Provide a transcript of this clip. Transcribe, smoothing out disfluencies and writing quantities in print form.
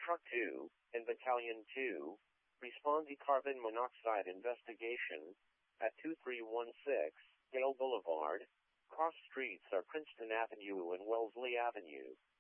Truck 2 and Battalion 2 respond to carbon monoxide investigation at 2316 Gale Boulevard. Cross streets are Princeton Avenue and Wellesley Avenue.